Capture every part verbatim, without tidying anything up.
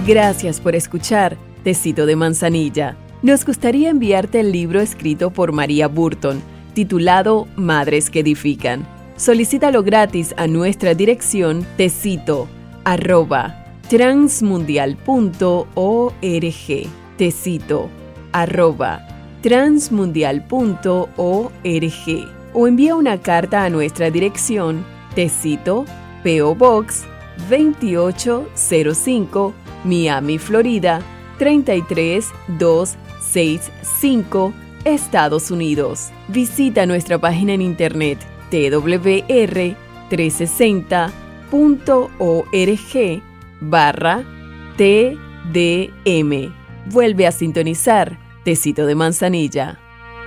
Gracias por escuchar Tecito de Manzanilla. Nos gustaría enviarte el libro escrito por María Burton, titulado Madres que Edifican. Solicítalo gratis a nuestra dirección tecito arroba transmundial punto org. Tecito arroba transmundial punto org. O envía una carta a nuestra dirección Tecito, P O Box veintiocho cero cinco, Miami, Florida treinta y tres mil doscientos sesenta y cinco, Estados Unidos. Visita nuestra página en internet t w r trescientos sesenta punto org barra T D M. Vuelve a sintonizar Tecito de Manzanilla.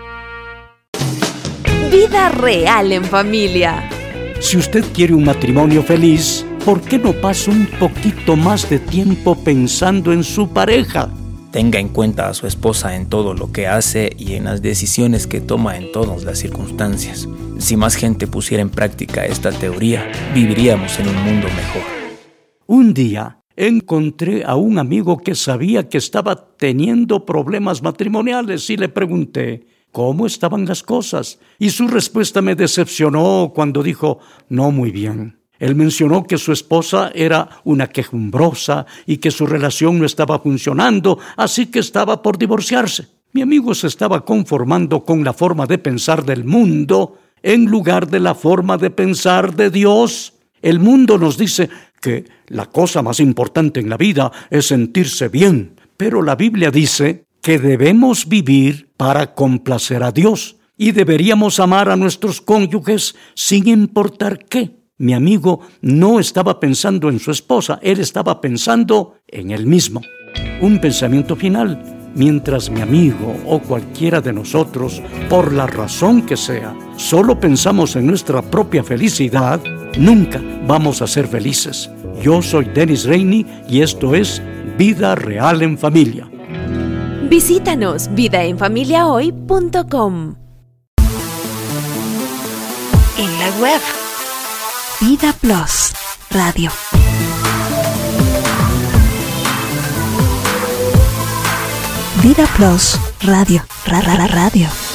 Vida real en familia. Si usted quiere un matrimonio feliz, ¿por qué no pasa un poquito más de tiempo pensando en su pareja? Tenga en cuenta a su esposa en todo lo que hace y en las decisiones que toma en todas las circunstancias. Si más gente pusiera en práctica esta teoría, viviríamos en un mundo mejor. Un día encontré a un amigo que sabía que estaba teniendo problemas matrimoniales y le pregunté cómo estaban las cosas. Y su respuesta me decepcionó cuando dijo, no muy bien. Él mencionó que su esposa era una quejumbrosa y que su relación no estaba funcionando, así que estaba por divorciarse. Mi amigo se estaba conformando con la forma de pensar del mundo en lugar de la forma de pensar de Dios. El mundo nos dice que la cosa más importante en la vida es sentirse bien, pero la Biblia dice que debemos vivir para complacer a Dios y deberíamos amar a nuestros cónyuges sin importar qué. Mi amigo no estaba pensando en su esposa, él estaba pensando en él mismo. Un pensamiento final, mientras mi amigo o cualquiera de nosotros, por la razón que sea, solo pensamos en nuestra propia felicidad, nunca vamos a ser felices. Yo soy Dennis Rainey y esto es Vida Real en Familia. Visítanos vida en familia hoy punto com. En la web Vida Plus Radio. Vida Plus Radio. Ra, ra, ra, radio.